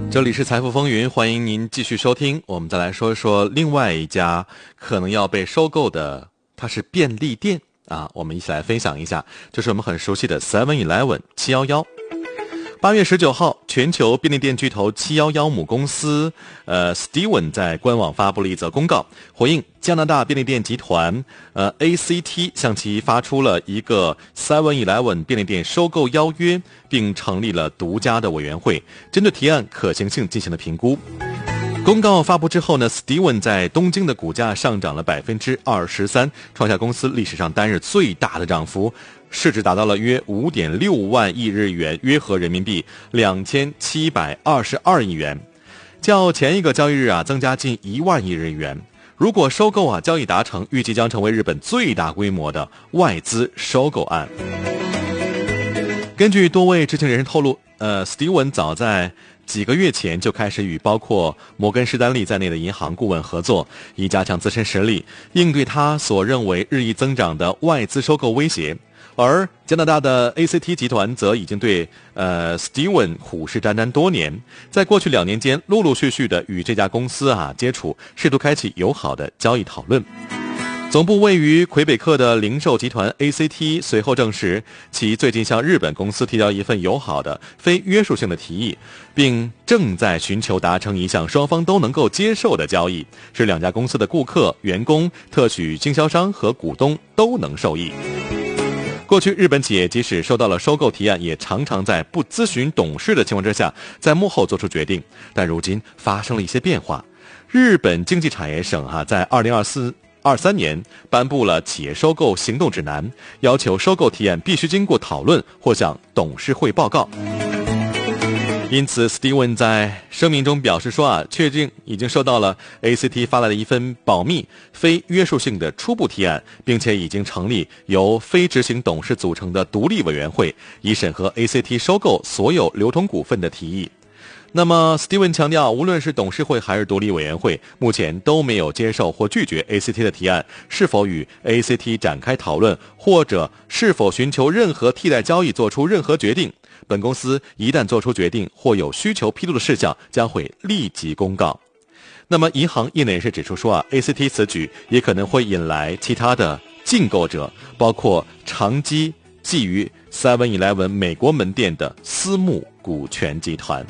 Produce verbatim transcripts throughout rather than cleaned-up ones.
这里是财富风云，欢迎您继续收听。我们再来说一说另外一家可能要被收购的，它是便利店啊。我们一起来分享一下，就是我们很熟悉的 seven eleven 七一一。八月十九号，全球便利店巨头七一一母公司呃 Steven 在官网发布了一则公告，回应加拿大便利店集团呃 A C T 向其发出了一个 seven eleven 便利店收购邀约，并成立了独家的委员会，针对提案可行性进行了评估。公告发布之后呢 Steven 在东京的股价上涨了 百分之二十三， 创下公司历史上单日最大的涨幅，市值达到了约 五点六万亿日元，约合人民币两千七百二十二亿元，较前一个交易日啊增加近一万亿日元。如果收购啊交易达成，预计将成为日本最大规模的外资收购案。根据多位知情人士透露，呃 Steven 早在几个月前就开始与包括摩根士丹利在内的银行顾问合作，以加强自身实力，应对他所认为日益增长的外资收购威胁。而加拿大的 A C T 集团则已经对呃 Steven 虎视眈眈多年，在过去两年间陆陆续续的与这家公司啊接触，试图开启友好的交易讨论。总部位于魁北克的零售集团 A C T 随后证实，其最近向日本公司提交一份友好的非约束性的提议，并正在寻求达成一项双方都能够接受的交易，使两家公司的顾客、员工、特许经销商和股东都能受益。过去日本企业即使收到了收购提案，也常常在不咨询董事的情况之下在幕后做出决定，但如今发生了一些变化。日本经济产业省哈、啊、在二零二四二三年颁布了企业收购行动指南，要求收购提案必须经过讨论或向董事会报告。因此 Steven 在声明中表示说啊，确定已经收到了 A C T 发来的一份保密非约束性的初步提案，并且已经成立由非执行董事组成的独立委员会，以审核 A C T 收购所有流通股份的提议。那么 Steven 强调，无论是董事会还是独立委员会，目前都没有接受或拒绝 A C T 的提案，是否与 A C T 展开讨论，或者是否寻求任何替代交易做出任何决定。本公司一旦做出决定或有需求披露的事项，将会立即公告。那么银行业内人士指出说啊 A C T 此举也可能会引来其他的竞购者，包括长期觊觎 seven eleven 美国门店的私募股权集团。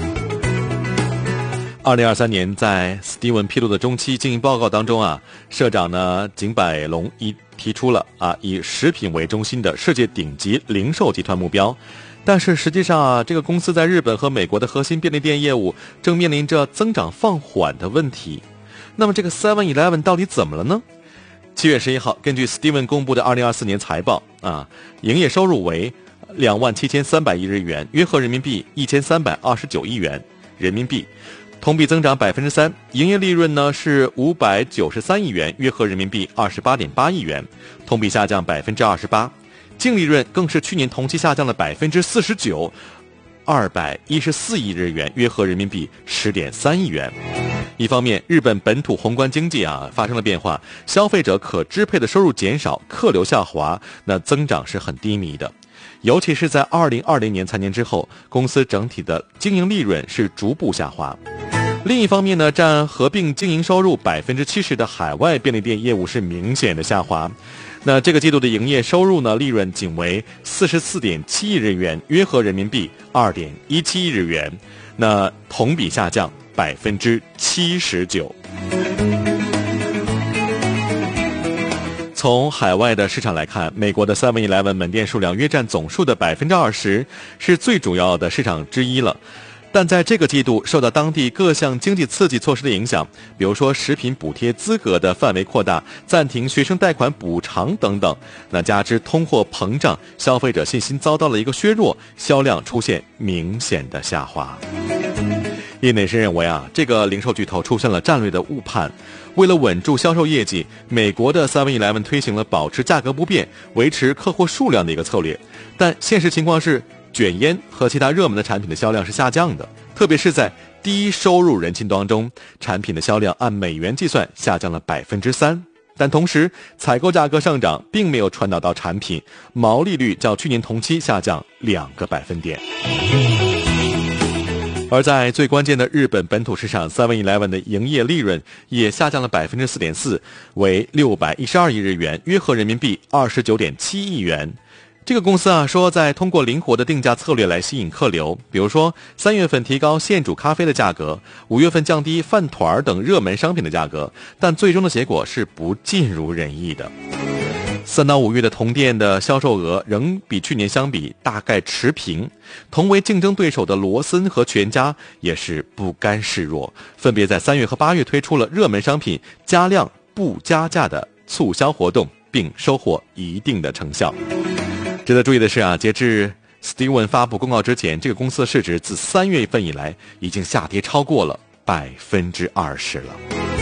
二零二三年，在 Steven 披露的中期经营报告当中啊，社长呢井柏龙一提出了啊以食品为中心的世界顶级零售集团目标。但是实际上啊，这个公司在日本和美国的核心便利店业务正面临着增长放缓的问题。那么这个 seven eleven 到底怎么了呢？七月十一号，根据 Steven 公布的二零二四年财报啊，营业收入为两万七千三百亿日元，约合人民币一千三百二十九亿元人民币，同比增长百分之三。营业利润呢是五百九十三亿元，约合人民币二十八点八亿元，同比下降百分之二十八。净利润更是去年同期下降了百分之四十九，二百一十四亿日元，约合人民币十点三亿元。一方面，日本本土宏观经济啊发生了变化，消费者可支配的收入减少，客流下滑，那增长是很低迷的。尤其是在二零二零年财年之后，公司整体的经营利润是逐步下滑。另一方面呢，占合并经营收入百分之七十的海外便利店业务是明显的下滑。那这个季度的营业收入呢，利润仅为四十四点七亿日元，约合人民币二点一七亿日元，那同比下降百分之七十九。从海外的市场来看，美国的 seven eleven 门店数量约占总数的百分之二十，是最主要的市场之一了。但在这个季度受到当地各项经济刺激措施的影响，比如说食品补贴资格的范围扩大、暂停学生贷款补偿等等，那加之通货膨胀，消费者信心遭到了一个削弱，销量出现明显的下滑。业内人士认为啊，这个零售巨头出现了战略的误判。为了稳住销售业绩，美国的 seven eleven 推行了保持价格不变、维持客户数量的一个策略，但现实情况是卷烟和其他热门的产品的销量是下降的，特别是在低收入人群当中，产品的销量按美元计算下降了百分之三。但同时，采购价格上涨并没有传导到产品，毛利率较去年同期下降两个百分点。 而在最关键的日本本土市场 seven eleven 的营业利润也下降了 百分之四点四， 为六百一十二亿日元，约合人民币二十九点七亿元。这个公司啊说，在通过灵活的定价策略来吸引客流，比如说三月份提高现煮咖啡的价格，五月份降低饭团等热门商品的价格，但最终的结果是不尽如人意的。三到五月的同店的销售额仍比去年相比大概持平，同为竞争对手的罗森和全家也是不甘示弱，分别在三月和八月推出了热门商品加量不加价的促销活动，并收获一定的成效。值得注意的是啊，截至 Steven 发布公告之前，这个公司的市值自三月份以来已经下跌超过了百分之二十了。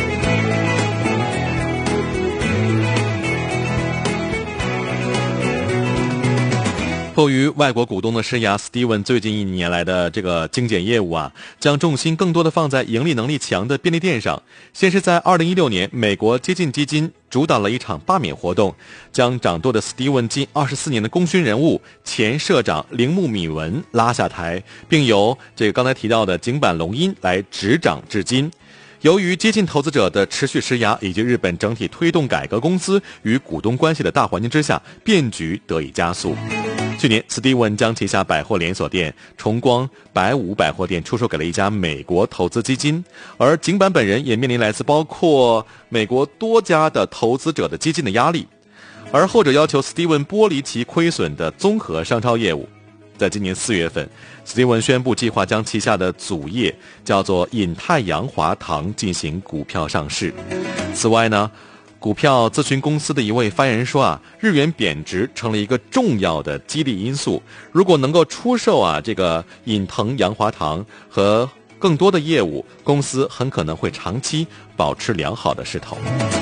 迫于外国股东的施压 ，Steven 最近一年来的这个精简业务啊，将重心更多的放在盈利能力强的便利店上。先是在二零一六年，美国接近基金主导了一场罢免活动，将掌舵的 Steven 近二十四年的功勋人物前社长铃木敏文拉下台，并由这个刚才提到的井坂龙一来执掌至今。由于接近投资者的持续施压，以及日本整体推动改革公司与股东关系的大环境之下，变局得以加速。去年 Steven 将旗下百货连锁店重光百五百货店出售给了一家美国投资基金，而井坂本人也面临来自包括美国多家的投资者的基金的压力，而后者要求 Steven 剥离其亏损的综合商超业务。在今年四月份 Steven 宣布计划将旗下的祖业叫做隐太阳华堂进行股票上市。此外呢，股票咨询公司的一位发言人说啊，日元贬值成了一个重要的激励因素，如果能够出售啊这个隐腾阳华堂和更多的业务，公司很可能会长期保持良好的势头。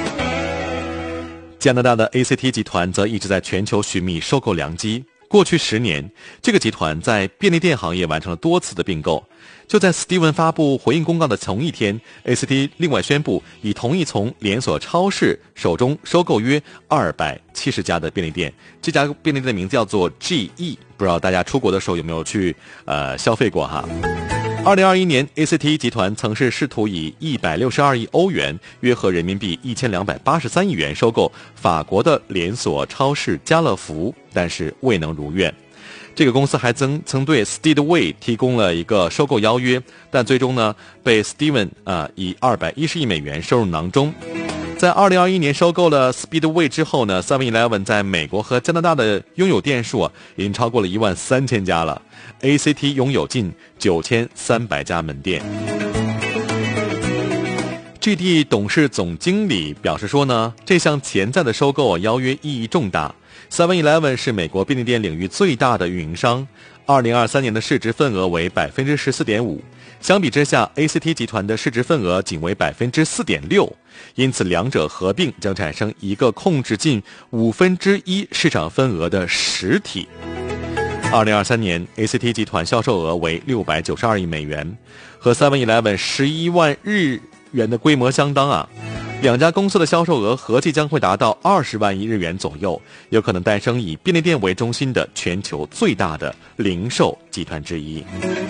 加拿大的 A C T 集团则一直在全球寻觅收购良机。过去十年，这个集团在便利店行业完成了多次的并购。就在 Steven 发布回应公告的同一天， A C T 另外宣布已同意从连锁超市手中收购约二百七十家的便利店。这家便利店的名字叫做 G E， 不知道大家出国的时候有没有去呃消费过哈。二零二一年 A C T 集团曾是试图以一百六十二亿欧元，约合人民币一千两百八十三亿元收购法国的连锁超市家乐福，但是未能如愿。这个公司还曾曾对 Speedway 提供了一个收购邀约，但最终呢被 Steven 啊、呃、以二百一十亿美元收入囊中。在二零二一年收购了 Speedway 之后呢 seven eleven 在美国和加拿大的拥有店数啊已经超过了一万三千家了。A C T 拥有近九千三百家门店。G D 董事总经理表示说呢，这项潜在的收购啊邀约意义重大。seven eleven 是美国便利店领域最大的运营商，二零二三年的市值份额为 百分之十四点五， 相比之下 A C T 集团的市值份额仅为 百分之四点六， 因此两者合并将产生一个控制近五分之一市场份额的实体。二零二三年 A C T 集团销售额为六百九十二亿美元，和 seven eleven 十一万日元的规模相当啊。两家公司的销售额合计将会达到二十万亿日元左右，有可能诞生以便利店为中心的全球最大的零售集团之一。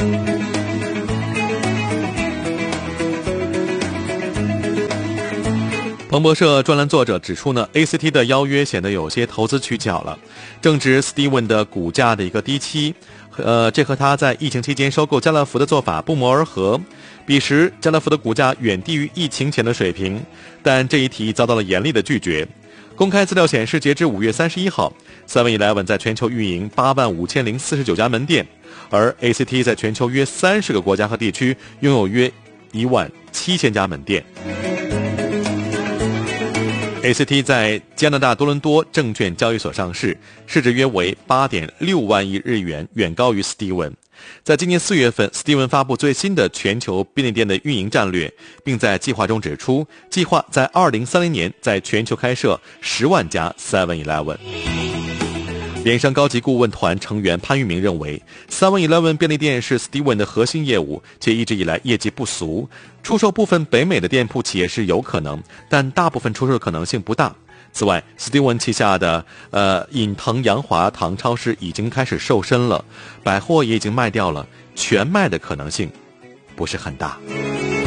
彭博社专栏作者指出呢 ，A C T 的邀约显得有些投资取巧了。正值 Steven 的股价的一个低期，呃，这和他在疫情期间收购家乐福的做法不谋而合。彼时，家乐福的股价远低于疫情前的水平，但这一提议遭到了严厉的拒绝。公开资料显示，截至五月三十一号 ，seven eleven 在全球运营八万五千零四十九家门店，而 A C T 在全球约三十个国家和地区拥有约一万七千家门店。A C T 在加拿大多伦多证券交易所上市，市值约为 八点六万亿日元，远高于 Steven。在今年四月份 Steven 发布最新的全球便利店的运营战略，并在计划中指出，计划在二零三零年在全球开设十万家 seven eleven。 联商高级顾问团成员潘玉明认为 seven eleven 便利店是 Steven 的核心业务，且一直以来业绩不俗，出售部分北美的店铺企业是有可能，但大部分出售的可能性不大。此外 Steven 旗下的呃隐腾阳华堂超市已经开始瘦身了，百货也已经卖掉了，全卖的可能性不是很大。